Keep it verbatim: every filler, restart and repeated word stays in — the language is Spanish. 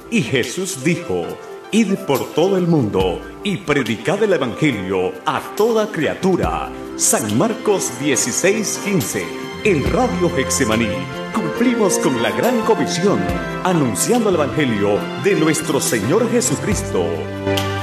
Y Jesús dijo: id por todo el mundo y predicad el evangelio a toda criatura. San Marcos dieciséis quince. En Radio Getsemaní cumplimos con la gran comisión, anunciando el evangelio de nuestro Señor Jesucristo.